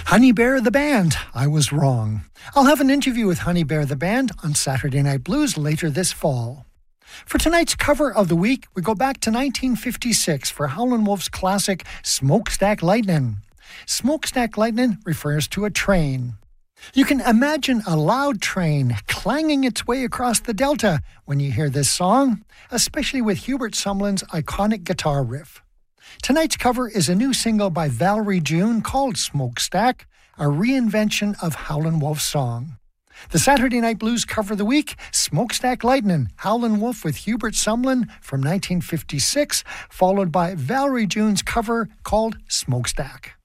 Honey Bear the Band, I was wrong. I'll have an interview with Honey Bear the Band on Saturday Night Blues later this fall. For tonight's cover of the week, we go back to 1956 for Howlin' Wolf's classic Smokestack Lightnin'. Smokestack Lightnin' refers to a train. You can imagine a loud train clanging its way across the Delta when you hear this song, especially with Hubert Sumlin's iconic guitar riff. Tonight's cover is a new single by Valerie June called Smokestack, a reinvention of Howlin' Wolf's song. The Saturday Night Blues cover of the week, Smokestack Lightnin', Howlin' Wolf with Hubert Sumlin from 1956, followed by Valerie June's cover called Smokestack.